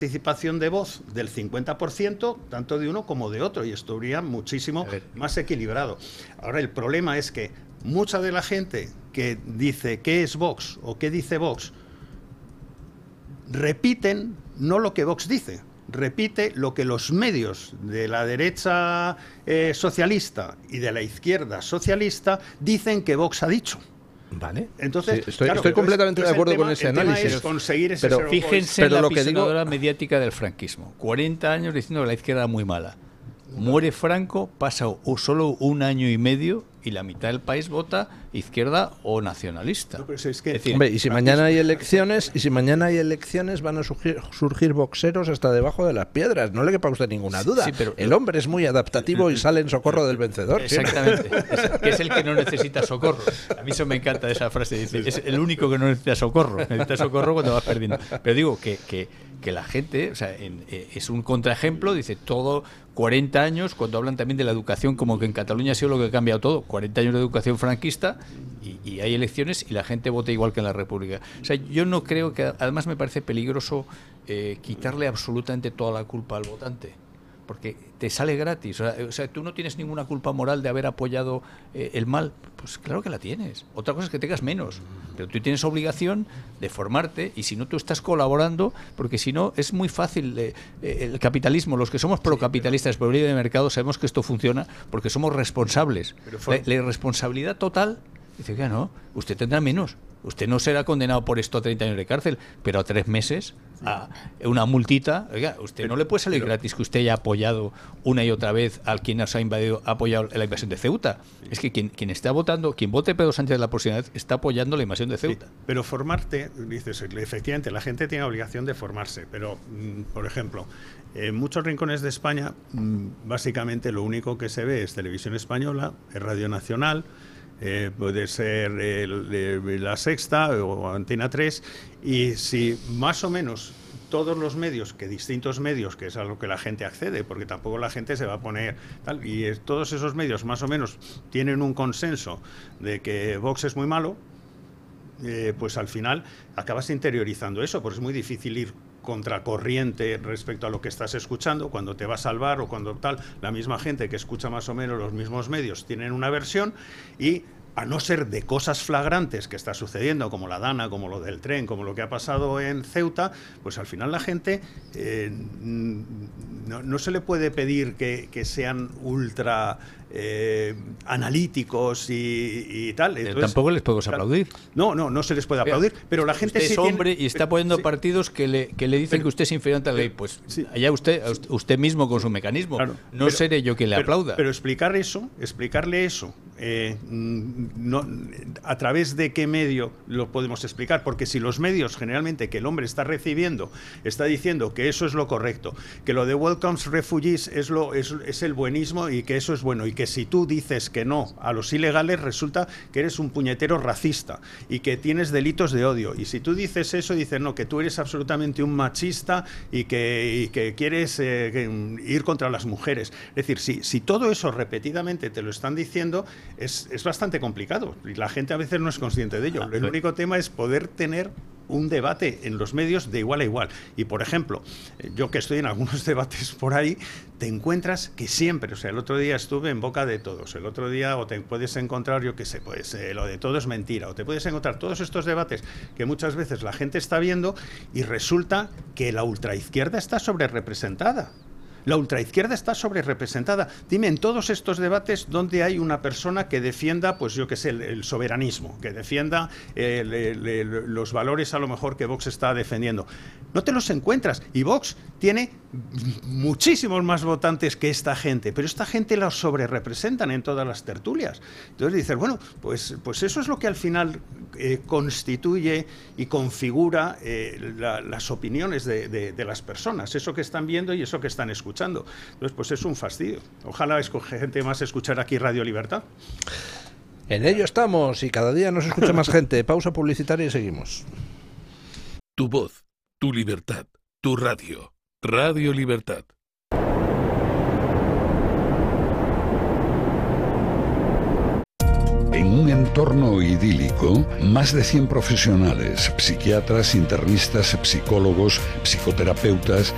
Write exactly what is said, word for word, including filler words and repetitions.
participación de voz del cincuenta por ciento, tanto de uno como de otro, y estaría muchísimo más equilibrado. Ahora, el problema es que mucha de la gente que dice qué es Vox o qué dice Vox, repiten no lo que Vox dice, repite lo que los medios de la derecha eh, socialista y de la izquierda socialista dicen que Vox ha dicho. Vale. Entonces, sí, estoy, claro, estoy completamente entonces de acuerdo tema, con ese el análisis. Tema es conseguir ese pero fíjense pero en la lo que pisonadora digo... mediática del franquismo. cuarenta años diciendo que la izquierda era muy mala. Muere Franco, pasa solo un año y medio y la mitad del país vota izquierda o nacionalista. No, es que, es decir, hombre, y si mañana hay elecciones, y si mañana hay elecciones van a surgir, surgir boxeros hasta debajo de las piedras, no le quepa a usted ninguna duda. Sí, pero el hombre es muy adaptativo y sale en socorro del vencedor. Exactamente, es, que es el que no necesita socorro. A mí eso me encanta esa frase, dice, es el único que no necesita socorro, necesita socorro cuando vas perdiendo. Pero digo que, que, que la gente, o sea, en, eh, es un contraejemplo, dice todo cuarenta años, cuando hablan también de la educación, como que en Cataluña ha sido lo que ha cambiado todo, cuarenta años de educación franquista y, y hay elecciones y la gente vota igual que en la República. O sea, yo no creo que, además me parece peligroso eh, quitarle absolutamente toda la culpa al votante, porque te sale gratis. O sea, o sea, tú no tienes ninguna culpa moral de haber apoyado eh, el mal. Pues claro que la tienes. Otra cosa es que tengas menos. Pero tú tienes obligación de formarte y si no, tú estás colaborando, porque si no, es muy fácil. Eh, eh, el capitalismo, los que somos procapitalistas, por libre de mercado, sabemos que esto funciona porque somos responsables. La, la irresponsabilidad total, dice que no, usted tendrá menos. Usted no será condenado por esto a treinta años de cárcel, pero a tres meses, a una multita. Oiga, usted no le puede salir pero, gratis que usted haya apoyado una y otra vez al quien nos ha invadido, ha apoyado la invasión de Ceuta. Sí. Es que quien, quien está votando, quien vote Pedro Sánchez la próxima vez, está apoyando la invasión de Ceuta. Sí, pero formarte, dices, efectivamente, la gente tiene obligación de formarse, pero, por ejemplo, en muchos rincones de España, básicamente lo único que se ve es televisión española, es Radio Nacional. Eh, puede ser el, el, la Sexta o Antena tres, y si más o menos todos los medios, que distintos medios, que es a lo que la gente accede, porque tampoco la gente se va a poner tal, y es, todos esos medios más o menos tienen un consenso de que Vox es muy malo, eh, pues al final acabas interiorizando eso, porque es muy difícil ir contracorriente respecto a lo que estás escuchando, cuando te va a salvar o cuando tal, la misma gente que escucha más o menos los mismos medios tienen una versión, y a no ser de cosas flagrantes que está sucediendo, como la Dana, como lo del tren, como lo que ha pasado en Ceuta, pues al final la gente eh, no, no se le puede pedir que, que sean ultra eh, analíticos y, y tal. Entonces, tampoco les podemos aplaudir. No, no, no se les puede aplaudir, pero la gente usted sí es hombre tiene, y está apoyando sí, partidos que le, que le dicen pero, que usted es inferior a la ley. Pues sí, allá usted, usted mismo con su mecanismo. Claro, no pero, seré yo quien le pero, aplauda. Pero explicar eso, explicarle eso, eh, no, a través de qué medio lo podemos explicar, porque si los medios generalmente que el hombre está recibiendo está diciendo que eso es lo correcto, que lo de Welcome Refugees es, lo, es, es el buenismo y que eso es bueno, y que si tú dices que no a los ilegales resulta que eres un puñetero racista y que tienes delitos de odio, y si tú dices eso, dices no, que tú eres absolutamente un machista y que, y que quieres eh, ir contra las mujeres. Es decir, si, si todo eso repetidamente te lo están diciendo, es, es bastante complicado y la gente a veces no es consciente de ello. El único tema es poder tener un debate en los medios de igual a igual. Y, por ejemplo, yo que estoy en algunos debates por ahí, te encuentras que siempre, o sea, el otro día estuve en boca de todos, el otro día o te puedes encontrar, yo qué sé, pues eh, lo de todo es mentira, o te puedes encontrar todos estos debates que muchas veces la gente está viendo y resulta que la ultraizquierda está sobrerepresentada. La ultraizquierda está sobrerepresentada. Dime, en todos estos debates, ¿dónde hay una persona que defienda, pues yo qué sé, el, el soberanismo, que defienda eh, le, le, los valores a lo mejor que Vox está defendiendo? No te los encuentras. Y Vox tiene muchísimos más votantes que esta gente, pero esta gente los sobrerepresentan en todas las tertulias. Entonces dices, bueno, pues, pues eso es lo que al final eh, constituye y configura eh, la, las opiniones de, de, de las personas, eso que están viendo y eso que están escuchando. Escuchando. Entonces, pues es un fastidio. Ojalá escoge gente más escuchar aquí Radio Libertad. En ello estamos y cada día nos escucha más gente. Pausa publicitaria y seguimos. Tu voz, tu libertad, tu radio. Radio Libertad. En un entorno idílico, más de cien profesionales, psiquiatras, internistas, psicólogos, psicoterapeutas,